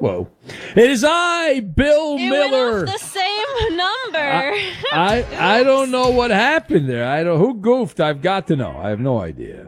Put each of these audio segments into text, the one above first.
Whoa. It is I, Bill Miller. Went off the same number. I don't know what happened there. Who goofed? I've got to know. I have no idea.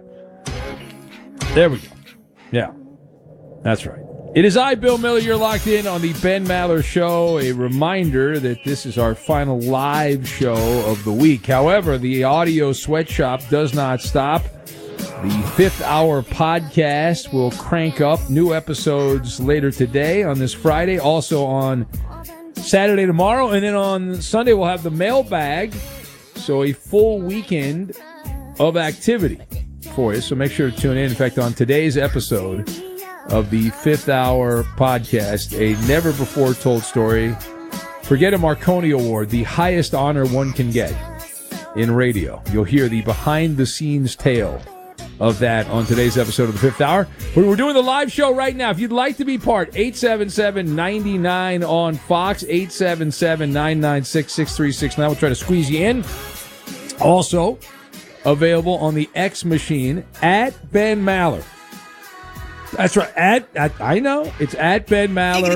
There we go. Yeah, that's right. It is I, Bill Miller. You're locked in on the Ben Maller Show. A reminder that this is our final live show of the week. However, the audio sweatshop does not stop. The fifth hour podcast will crank up new episodes later today on this Friday, also on Saturday tomorrow, and then on Sunday we'll have the mailbag. So a full weekend of activity for you. So make sure to tune in. In fact, on today's episode of the fifth hour podcast, a never before told story. Forget a Marconi Award, the highest honor one can get in radio. You'll hear the behind the scenes tale of that on today's episode of the fifth hour. We're doing the live show right now. If you'd like to be part, 877-99 on Fox, 877-996-6369. We'll try to squeeze you in. Also available on the X machine at Ben Maller. That's right. I know. It's at Ben Maller.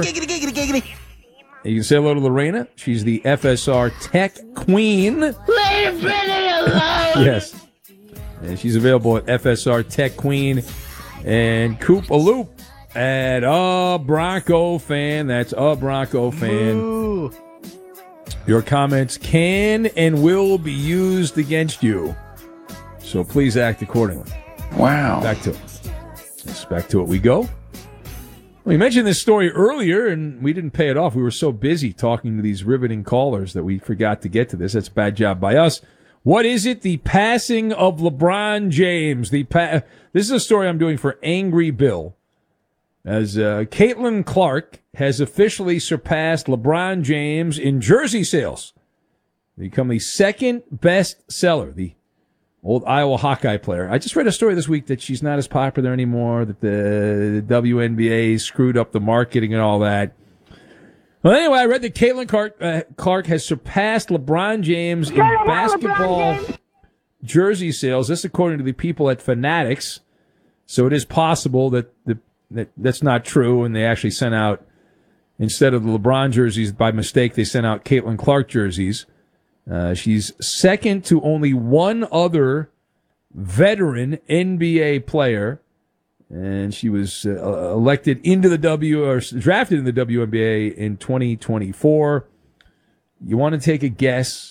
You can say hello to Lorena. She's the FSR Tech Queen. Leave Benny alone! Yes. And she's available at FSR Tech Queen. And Coop a Loop at A Bronco Fan. That's A Bronco Fan. Ooh. Your comments can and will be used against you. So please act accordingly. Wow. Back to it. Yes, back to it we go. We mentioned this story earlier, and we didn't pay it off. We were so busy talking to these riveting callers that we forgot to get to this. That's a bad job by us. What is it? The passing of LeBron James. This is a story I'm doing for Angry Bill. As Caitlin Clark has officially surpassed LeBron James in jersey sales. Become the second best seller. The old Iowa Hawkeye player. I just read a story this week that she's not as popular anymore, that the WNBA screwed up the marketing and all that. Well, anyway, I read that Caitlin Clark has surpassed LeBron James in basketball jersey sales. This according to the people at Fanatics. So it is possible that that's not true, and they actually sent out, instead of the LeBron jerseys, by mistake, they sent out Caitlin Clark jerseys. She's second to only one other veteran NBA player, and she was elected into the drafted in the WNBA in 2024. You want to take a guess?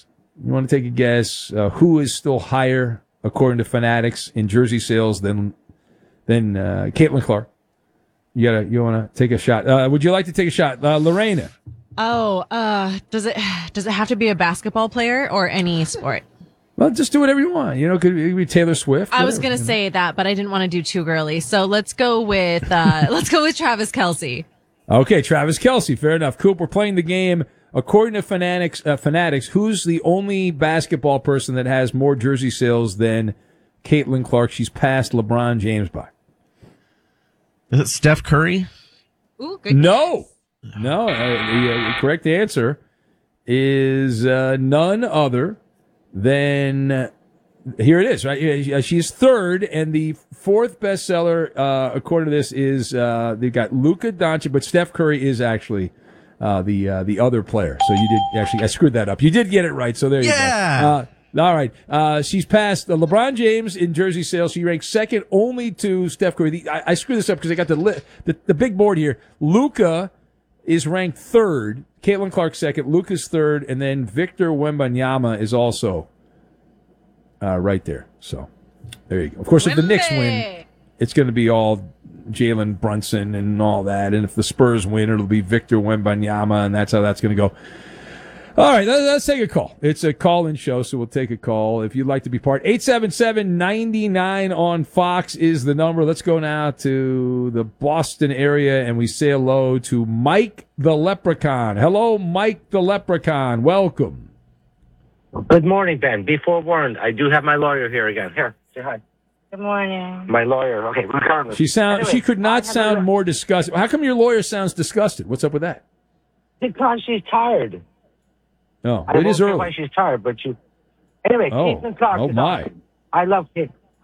Who is still higher, according to Fanatics, in jersey sales than Caitlin Clark? You want to take a shot? Would you like to take a shot, Lorena? Oh, does it have to be a basketball player or any sport? Well, just do whatever you want. You know, could be Taylor Swift. I was going to say that, but I didn't want to do too girly. So let's go with Travis Kelce. Okay, Travis Kelce. Fair enough. Coop, we're playing the game. According to Fanatics, who's the only basketball person that has more jersey sales than Caitlin Clark? She's passed LeBron James by. Is it Steph Curry? Ooh, good. No. The correct answer is none other than, here it is, right? She's third, and the fourth bestseller, according to this, is they've got Luka Doncic, but Steph Curry is actually the other player. So you did actually, I screwed that up. You did get it right, so there you go. All right. She's passed LeBron James in jersey sales. She ranks second only to Steph Curry. I screwed this up because I got the big board here. Luka is ranked third. Caitlin Clark second. Luka's third. And then Victor Wembanyama is also right there. So there you go. Of course, if the Knicks win, it's going to be all Jalen Brunson and all that. And if the Spurs win, it'll be Victor Wembanyama, and that's how that's going to go. All right, let's take a call. It's a call-in show, so we'll take a call. If you'd like to be part, 877-99 on Fox is the number. Let's go now to the Boston area, and we say hello to Mike the Leprechaun. Hello, Mike the Leprechaun. Welcome. Good morning, Ben. Be forewarned, I do have my lawyer here again. Here, say hi. Good morning. My lawyer. Okay, regardless. She could not sound more disgusted. How come your lawyer sounds disgusted? What's up with that? Because she's tired. Oh, I it is won't say early. why she's tired, but she... Anyway, Caitlin Clark. Oh, my. I love Caitlin.